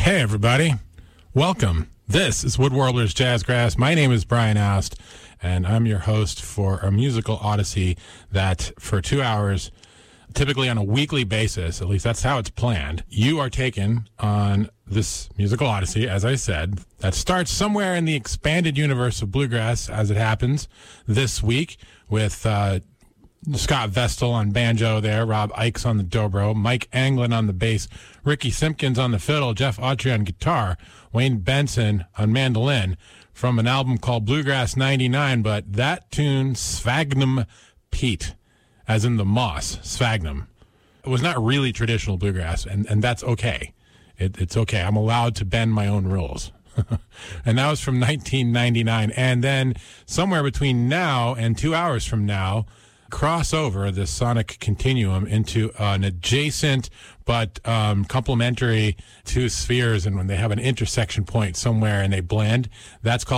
Hey, everybody. Welcome. This is Wood Warblers Jazzgrass. My name is Brian Oust, and I'm your host for a musical odyssey that for 2 hours, typically on a weekly basis, at least that's how it's planned, you are taken on this musical odyssey, as I said, that starts somewhere in the expanded universe of bluegrass, as it happens this week, with Scott Vestal on banjo there, Rob Ikes on the dobro, Mike Anglin on the bass, Ricky Simpkins on the fiddle, Jeff Autry on guitar, Wayne Benson on mandolin, from an album called Bluegrass 99, but that tune, Sphagnum Pete, as in the moss, sphagnum, it was not really traditional bluegrass, and that's okay. It's okay. I'm allowed to bend my own rules. And that was from 1999. And then somewhere between now and 2 hours from now, cross over the sonic continuum into an adjacent but complementary two spheres, and when they have an intersection point somewhere and they blend, that's called